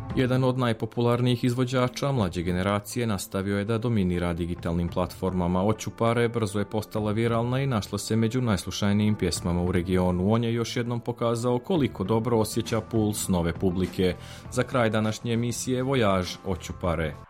Jedan od najpopularnijih izvođača mlađe generacije nastavio je da dominira digitalnim platformama. Oću pare brzo je postala viralna i našla se među najslušanijim pjesmama u regionu. On je još jednom pokazao koliko dobro osjeća puls nove publike. Za kraj današnje emisije Vojaž Oću pare.